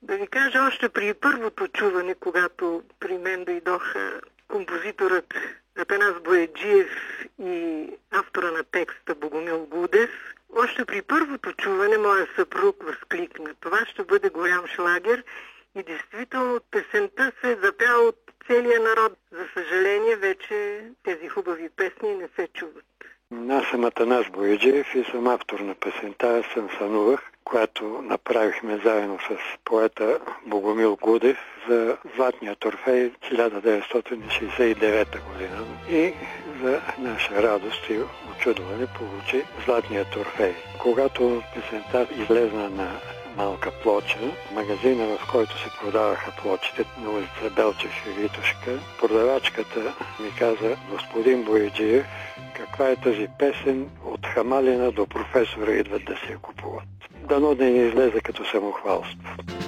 Да ви кажа, още при първото чуване, когато при мен дойдоха композиторът Атанас Бояджиев и автора на текста Богомил Гудев, още при първото чуване моя съпруг възкликна: това ще бъде голям шлагер, и действително песента се запя от целия народ. За съжаление, вече тези хубави песни не се чуват. Аз съм Атанас Бояджиев и съм автор на песента "Аз съм сънувах", която направихме заедно с поета Богомил Гудев за Златния торфей 1969 година. И за наша радост и очудване получи Златния торфей. Когато песента излезна на малка плоча, магазина, в който се продаваха плочите на улица Белчев и Витошка, продавачката ми каза: господин Бояджиев, каква е тази песен? От Хамалина до професора идват да се я купуват. Дано да не излезе като самохвалство.